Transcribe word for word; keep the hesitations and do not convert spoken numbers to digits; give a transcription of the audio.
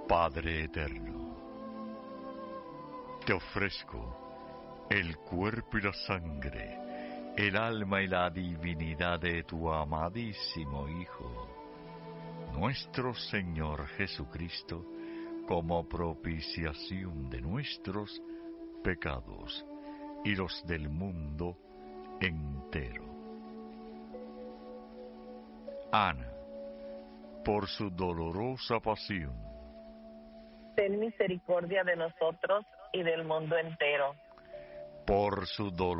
Padre eterno, te ofrezco el cuerpo y la sangre, el alma y la divinidad de tu amadísimo Hijo, nuestro Señor Jesucristo, como propiciación de nuestros pecados y los del mundo entero. Ana, por su dolorosa pasión, ten misericordia de nosotros y del mundo entero. por su dolor